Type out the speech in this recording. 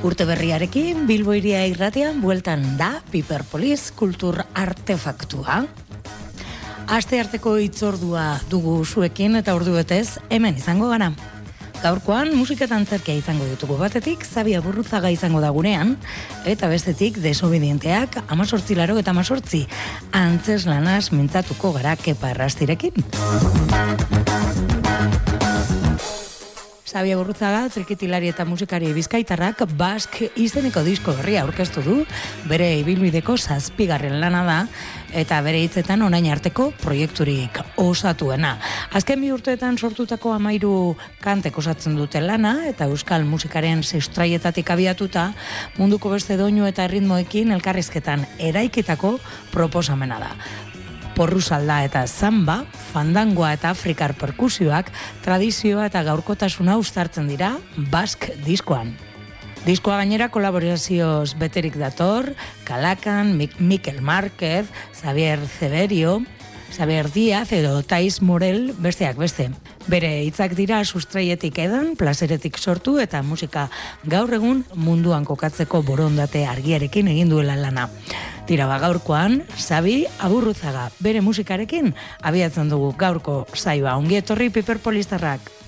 Urte berriarekin Bilbo Hiria irratian bueltan da Piperpolis kultur artefaktua. Aste arteko hitzordua dugu zuekin eta ordu betez hemen izango gara. Gaurkoan musiketan zerkia izango ditugu, batetik Xabi Aburruzaga izango da gurean, eta bestetik Desobedienteak 1888 antzeslanaz mintzatuko gara Kepa Errastirekin. Xabi Aburruzaga, trikitilari eta musikari bizkaitarrak Bask izeneko disko berria aurkeztu du, bere ibilbideko 7. lana da, eta bere hitzetan orain arteko proiekturik osatuena. Azken 2 urteetan sortutako 13 kantek osatzen dute lana, eta euskal musikaren sustraietatik abiatuta, munduko beste doinu eta erritmoekin elkarrizketan eraikitako proposamena da. Porrusalda eta zamba, fandangoa eta afrikar perkusioak, tradizioa eta gaurkotasuna uztartzen dira Bask diskoan. Diskoa gainera kolaborazioz beterik dator, Kalakan, Mikel Márquez, Xavier Ceberio, Xavier Díaz edo Tais Morel besteak beste. Bere hitzak dira sustraietik edan, plazeretik sortu eta musika gaur egun munduan kokatzeko borondate argiarekin egin duela lana. Tira gaurkoan, Xabi Aburruzaga bere musikarekin abiatzen dugu gaurko saioa. Ongi etorri Piperpolistarrak.